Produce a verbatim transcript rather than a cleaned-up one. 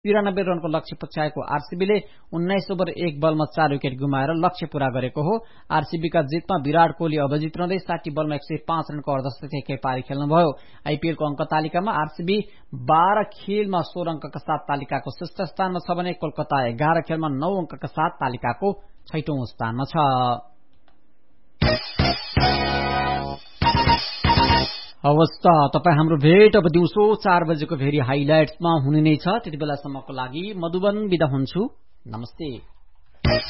तिरानब्बे रनको लक्ष्य पछ्याएको आरसीबीले उन्नाइस ओभर एक बलमा चार विकेट गुमाएर लक्ष्य पूरा गरेको हो। आरसीबीका जितमा विराट कोहली अभिजित रहँदै साठी बलमा एक सय पाँच रनको अर्धशतकीय पारी खेल्नुभयो। आईपीएलको अङ्क तालिकामा आरसीबी बाह्र खेलमा सोह्र अङ्कका साथ तालिकाको शीर्ष स्थानमा छ भने कोलकाता एघार खेलमा नौ अङ्कका साथ तालिकाको छैटौं स्थानमा छ। अवस्था तपाईँ हाम्रो भेट अब दिउँसो चार बजेको भेरी हाइलाइट्समा हुने नै छ। त्यति बेलासम्मको लागि मधुबन बिदा हुन्छु। नमस्ते।